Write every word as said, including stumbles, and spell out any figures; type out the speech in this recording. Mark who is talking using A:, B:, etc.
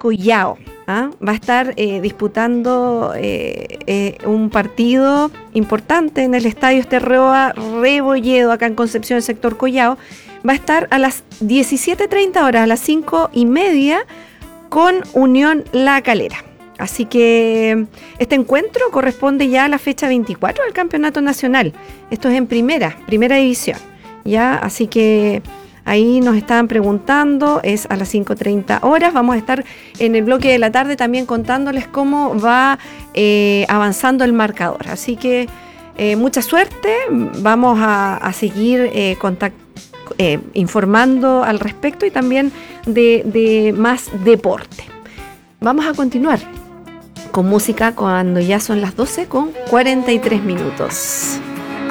A: Collao. ¿Ah? Va a estar eh, disputando eh, eh, un partido importante en el Estadio Esterroa Rebolledo, acá en Concepción, el sector Collao. Va a estar a las diecisiete treinta horas, a las cinco y media, con Unión La Calera. Así que este encuentro corresponde ya a la fecha veinticuatro del Campeonato Nacional. Esto es en primera, primera división. ¿Ya? Así que ahí nos estaban preguntando, es a las cinco treinta horas. Vamos a estar en el bloque de la tarde también contándoles cómo va eh, avanzando el marcador. Así que eh, mucha suerte, vamos a, a seguir eh, contact, eh, informando al respecto y también de, de más deporte. Vamos a continuar con música cuando ya son las doce con cuarenta y tres minutos.